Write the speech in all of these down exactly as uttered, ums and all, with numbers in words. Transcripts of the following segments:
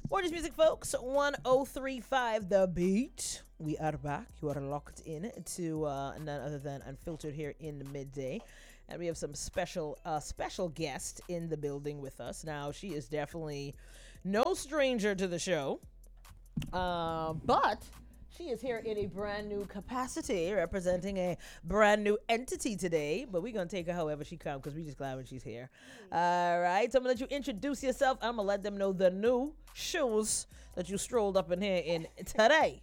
Gorgeous music, folks. one oh three point five The Beat. We are back. You are locked in to uh, none other than Unfiltered here in the midday. And we have some special, uh, special guest in the building with us. Now, she is definitely no stranger to the show. Uh, but she is here in a brand new capacity, representing a brand new entity today. But we're going to take her however she comes because we're just glad when she's here. All right. So I'm going to let you introduce yourself. I'm going to let them know the new shoes that you strolled up in here in today.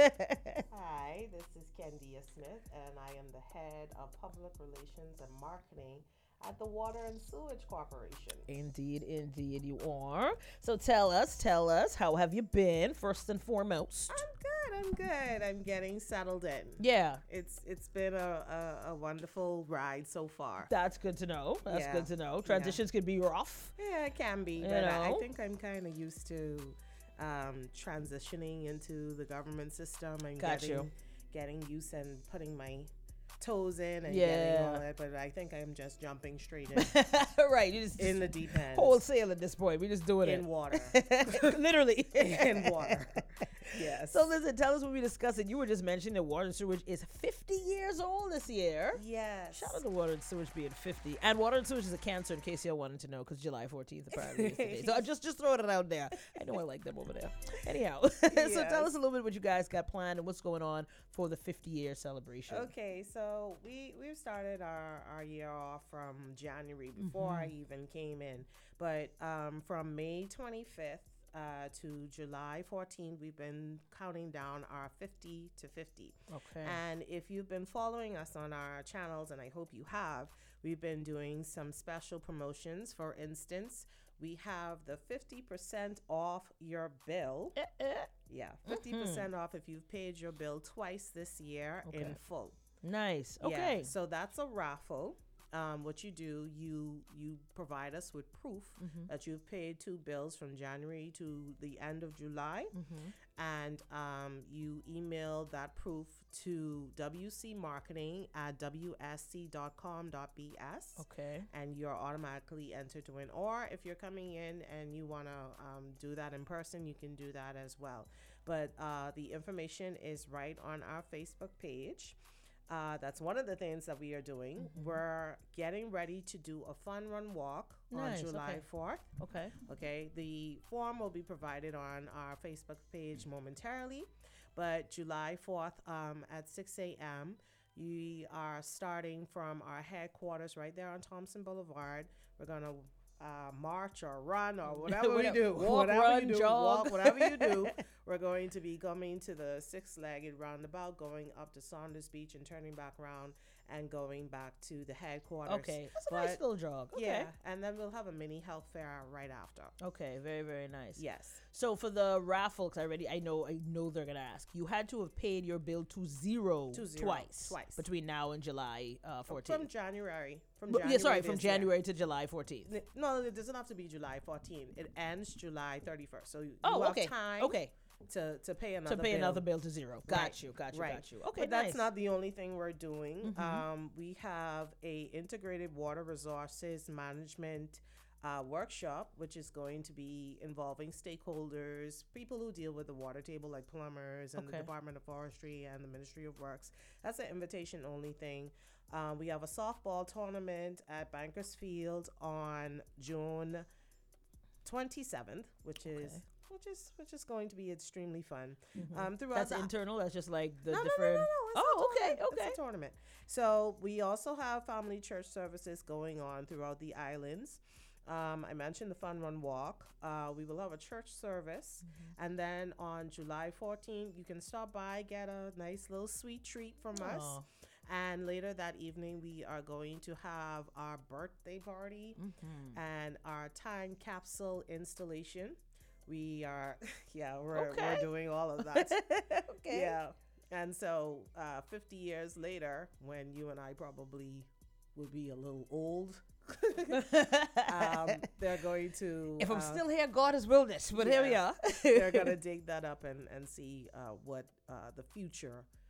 Hi, this is Kendia Smith, and I am the head of public relations and marketing at the Water and Sewage Corporation. Indeed, indeed, you are. So tell us, tell us, how have you been, first and foremost? I'm good. I'm good. I'm getting settled in. Yeah. It's it's been a, a, a wonderful ride so far. That's good to know. That's Yeah. good to know. Transitions can be rough. Yeah, it can be, You but I, I know? think I'm kind of used to um, transitioning into the government system and Got getting you. getting used and putting my toes in and Yeah. getting all that. But I think I'm just jumping straight in Right. You just, in the deep end. wholesale at this point. We're just doing in it. water. Literally. in water. Yes. So listen, tell us what we discussing. You were just mentioning that water and sewage is fifty years old this year. yes. Shout out to water and sewage being fifty. And water and sewage is a cancer, in case y'all wanted to know, because July fourteenth apparently is today. So I just just throwing it out there. I know I like them over there. Anyhow, so tell Yes. us a little bit what you guys got planned and what's going on for the fifty year celebration. Okay, so we we've started our, our year off from January before I even came in, but um, from May twenty-fifth uh, to July fourteenth, we've been counting down our fifty to fifty. Okay. And if you've been following us on our channels, and I hope you have, we've been doing some special promotions. For instance, we have the fifty percent off your bill. Eh, eh. Yeah, fifty percent off if you've paid your bill twice this year Okay. in full. Nice. Yeah, Okay. so that's a raffle. Um, what you do, you you provide us with proof that you've paid two bills from January to the end of July, and um, you email that proof to W C Marketing at w s c dot com dot b s. Okay. And you're automatically entered to win. Or if you're coming in and you want to um, do that in person, you can do that as well. But uh, the information is right on our Facebook page. Uh, that's one of the things that we are doing. We're getting ready to do a fun run walk Nice, on July okay. fourth. Okay. Okay, the form will be provided on our Facebook page momentarily, but July fourth um, at six a.m. we are starting from our headquarters right there on Thompson Boulevard. We're going to uh, march or run or whatever we Whatever- do. walk, whatever run, you do, jog. walk, whatever you do. We're going to be coming to the six-legged roundabout, going up to Saunders Beach and turning back around and going back to the headquarters. Okay. That's a nice But- little jog. Okay. Yeah, and then we'll have a mini health fair right after. Okay. Very, very nice. Yes. So for the raffle, because I already, I know, I know they're gonna ask. You had to have paid your bill to zero, To zero, twice, twice. between now and July uh, fourteenth. From January. From But- January. yeah, sorry, from this year. January to July fourteenth. N- No, it doesn't have to be July fourteenth. It ends July thirty-first. So you Oh, have okay. time Okay. to, to pay another To pay bill. another bill to zero. Got Right, you. Got you. right. Got you. Okay. But nice. that's not the only thing we're doing. Mhm. Um, we have a integrated water resources management uh, workshop, which is going to be involving stakeholders, people who deal with the water table, like plumbers and Okay. the Department of Forestry and the Ministry of Works. That's an invitation only thing. Um, we have a softball tournament at Bankers Field on June twenty-seventh, which is Okay. which is which is going to be extremely fun. Mhm. Um, throughout That's the internal. That's just like the no, different. No, no, no, no. It's a Oh, okay, tournament. okay. It's a tournament. So we also have family church services going on throughout the islands. Um, I mentioned the Fun Run Walk. Uh, we will have a church service. Mm-hmm. And then on July fourteenth, you can stop by, get a nice little sweet treat from us. Aw. And later that evening, we are going to have our birthday party Mhm. and our time capsule installation. We are, yeah, we're, Okay. we're doing all of that. Okay. Yeah. And so uh, fifty years later, when you and I probably will be a little old, um, they're going to. If I'm uh, still here, God has willed it. But here we yeah. are. they're going to dig that up and, and see uh, what uh, the future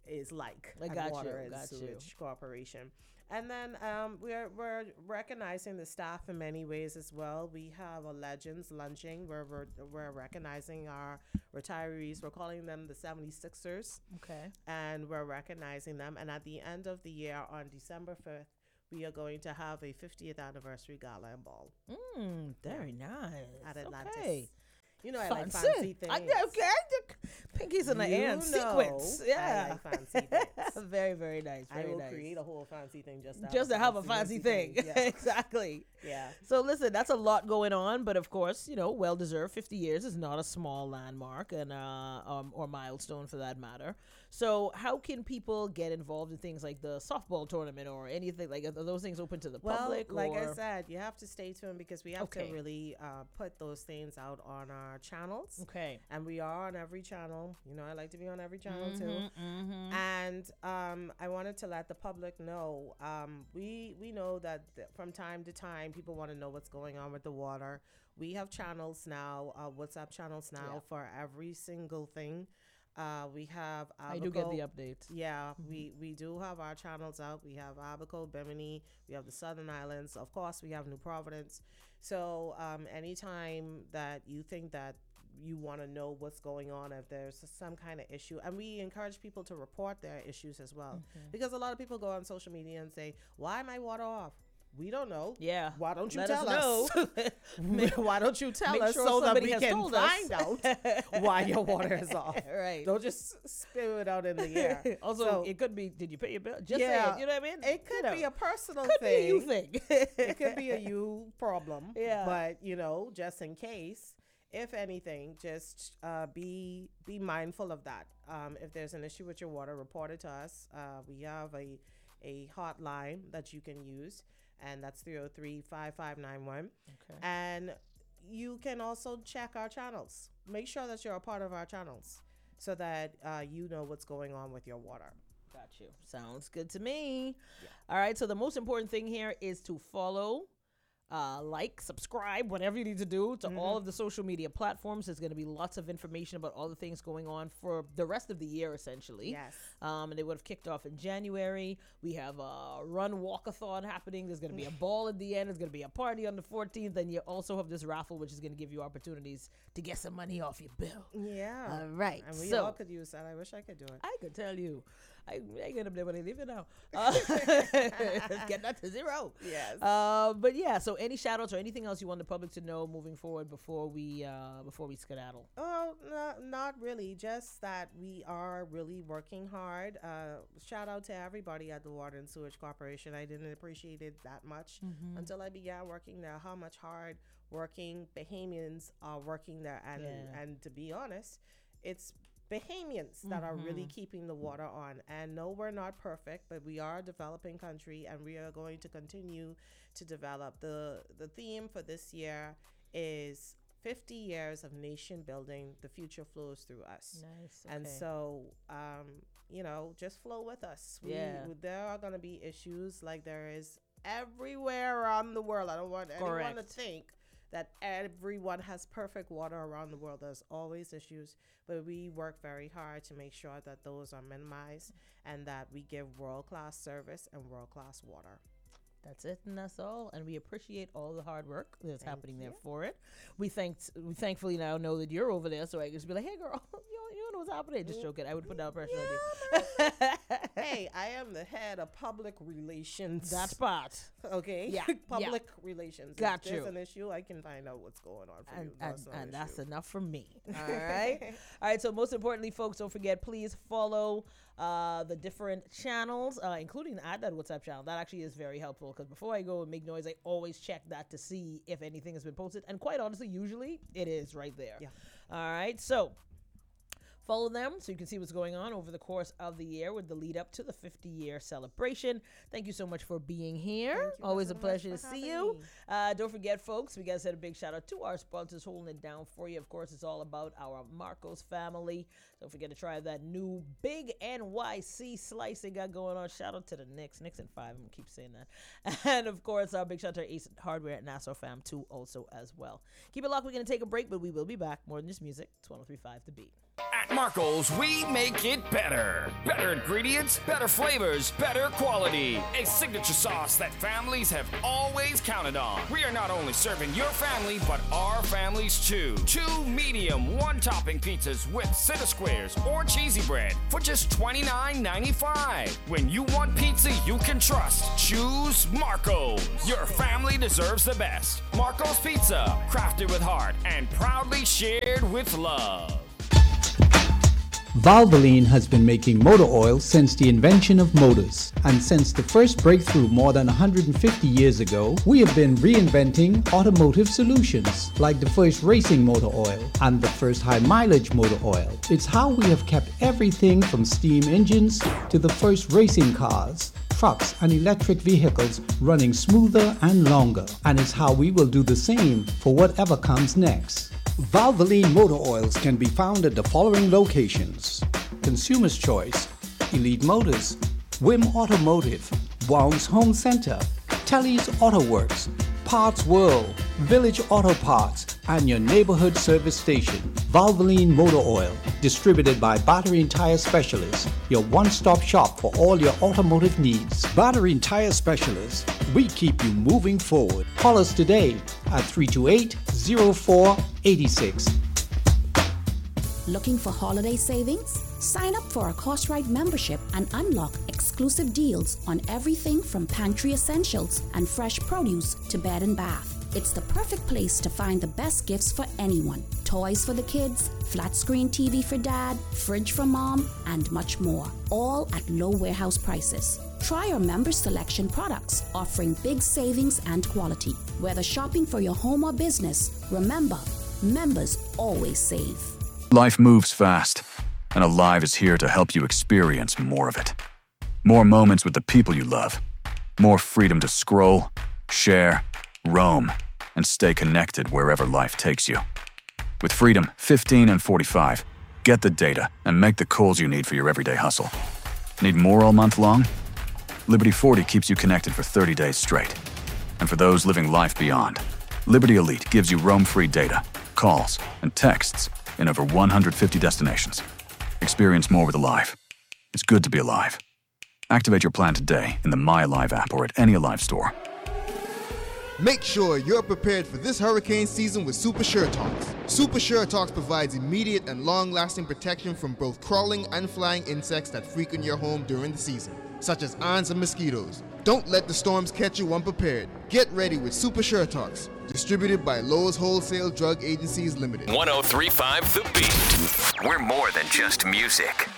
is like I at got Water you, and got you. Sewage Corporation. And then um, we're we're recognizing the staff in many ways as well. We have a Legends lunching where we're, we're recognizing our retirees. We're calling them the seventy-sixers, Okay. and we're recognizing them. And at the end of the year, on December fifth, we are going to have a fiftieth anniversary gala and ball Mm, very nice. at Atlantis. Okay. You know, I like Fancy. fancy things. I, okay. Pinkies in the air and You know sequins. Yeah. I like fancy things. very, very nice. I Very will nice. create a whole fancy thing just to have Just a to have a fancy, fancy thing. Yeah. exactly. yeah. So listen, that's a lot going on, but of course, you know, well deserved. Fifty years is not a small landmark, and uh, um, or milestone for that matter. So how can people get involved in things like the softball tournament or anything like? Are those things open to the Well, public? like or? I said, you have to stay tuned because we have Okay. to really uh, put those things out on our channels. Okay. And we are on every channel. You know, I like to be on every channel too. Mm-hmm. And um, I wanted to let the public know. Um, we we know that th- from time to time, people want to know what's going on with the water. We have channels now, uh, WhatsApp channels now Yeah. for every single thing. Uh, we have I do get the Abaco. updates. Yeah, we, we do have our channels out. We have Abaco, Bimini, we have the Southern Islands. Of course, we have New Providence. So um, anytime that you think that you want to know what's going on, if there's some kind of issue, and we encourage people to report their issues as well. Because a lot of people go on social media and say, why my water off? We don't know. Yeah. Why don't you Let tell us us? know. Why don't you tell make us sure so that somebody we has can told us. find out why your water is off? right. Don't just spew it out in the air. also, So- it could be. Did you pay your bill? Just Yeah. say it. You know what I mean? It could You be know. a personal could thing. be a you thing. It could be a you problem. Yeah. But you know, just in case, if anything, just uh, be be mindful of that. Um, if there's an issue with your water, report it to us. Uh, we have a a hotline that you can use, and that's three oh three, five five nine one. Okay. And you can also check our channels. Make sure that you're a part of our channels so that uh, you know what's going on with your water. Got you. Sounds good to me. All right. So the most important thing here is to follow, uh, like, subscribe, whatever you need to do to all of the social media platforms. There's going to be lots of information about all the things going on for the rest of the year, essentially. Yes. Um, and they would have kicked off in January. We have a run walkathon happening. There's going to be a ball at the end. There's going to be a party on the fourteenth. And you also have this raffle, which is going to give you opportunities to get some money off your bill. Yeah. All right. And we so, all could use that. I wish I could do it. I could tell you. I, I get up there when I leave it now. Uh, let's get that to zero. Yes. Uh, but yeah, so any shout outs or anything else you want the public to know moving forward before we uh, before we skedaddle? Oh, no, not really. Just that we are really working hard. Uh, shout out to everybody at the Water and Sewage Corporation. I didn't appreciate it that much until I began working there. How much hard working Bahamians are working there, and Yeah. and to be honest, it's Bahamians that are really keeping the water on. And no, we're not perfect, but we are a developing country, and we are going to continue to develop. The the theme for this year is fifty years of nation building. The future flows through us. Nice. And so, um, you know, just flow with us. We, Yeah. There are going to be issues like there is everywhere around the world. I don't want anyone to Correct. think that everyone has perfect water around the world. There's always issues, but we work very hard to make sure that those are minimized and that we give world-class service and world-class water. That's it, and that's all. And we appreciate all the hard work that's Thank happening there you. for it. We thank we thankfully now know that you're over there, so I can just be like, "Hey, girl, you, you know what's happening?" Just joking. I would put down pressure on you. Hey, I am the head of public relations. That spot. okay. Yeah, yeah. Public relations. Got if there's you. an issue, I can find out what's going on for And, you. and, That's no and that's issue. enough for me. All right. All right. So most importantly, folks, don't forget, please follow uh, the different channels, uh, including the Add That WhatsApp channel. That actually is very helpful because before I go and make noise, I always check that to see if anything has been posted. And quite honestly, usually it is right there. Yeah. All right. So follow them so you can see what's going on over the course of the year with the lead up to the fifty year celebration. Thank you so much for being here. Thank you Always so a much pleasure to for see having you. me. Uh, don't forget, folks, we got to send a big shout out to our sponsors holding it down for you. Of course, it's all about our Marcos family. Don't forget to try that new big N Y C slice they got going on. Shout out to the Knicks. Knicks in five. I'm going to keep saying that. And, of course, our big shout out to our Ace Hardware at Nassau Fam, too, also as well. Keep it locked. We're going to take a break, but we will be back. More than just music. It's one oh three point five The Beat. At Marco's, we make it better. Better ingredients, better flavors, better quality. A signature sauce that families have always counted on. We are not only serving your family, but our families too. Two medium, one-topping pizzas with center squares or cheesy bread for just twenty-nine ninety-five. When you want pizza you can trust, choose Marco's. Your family deserves the best. Marco's Pizza, crafted with heart and proudly shared with love. Valvoline has been making motor oil since the invention of motors. And since the first breakthrough more than one hundred fifty years ago, we have been reinventing automotive solutions, like the first racing motor oil and the first high mileage motor oil. It's how we have kept everything from steam engines to the first racing cars, trucks and electric vehicles running smoother and longer. And it's how we will do the same for whatever comes next. Valvoline motor oils can be found at the following locations: Consumer's Choice, Elite Motors, Wim Automotive, Wounds Home Center, Telly's Auto Works, Parts World, Village Auto Parts, and your neighborhood service station. Valvoline Motor Oil, distributed by Battery and Tire Specialists, your one-stop shop for all your automotive needs. Battery and Tire Specialists, we keep you moving forward. Call us today at three two eight, zero four eight six. Looking for holiday savings? Sign up for our Cost-Right membership and unlock exclusive deals on everything from pantry essentials and fresh produce to bed and bath. It's the perfect place to find the best gifts for anyone. Toys for the kids, flat screen T V for dad, fridge for mom, and much more. All at low warehouse prices. Try our member selection products, offering big savings and quality. Whether shopping for your home or business, remember, members always save. Life moves fast, and Alive is here to help you experience more of it. More moments with the people you love. More freedom to scroll, share, roam, and stay connected wherever life takes you. With Freedom fifteen and forty-five, get the data and make the calls you need for your everyday hustle. Need more all month long? Liberty forty keeps you connected for thirty days straight. And for those living life beyond, Liberty Elite gives you roam-free data, calls, and texts in over one hundred fifty destinations. Experience more with Alive. It's good to be alive. Activate your plan today in the My Alive app or at any Alive store. Make sure you're prepared for this hurricane season with Super Sure Talks. Super Sure Talks provides immediate and long-lasting protection from both crawling and flying insects that frequent your home during the season, such as ants and mosquitoes. Don't let the storms catch you unprepared. Get ready with Super Sure Talks, distributed by Lowe's Wholesale Drug Agencies Limited. one oh three point five The Beat. We're more than just music.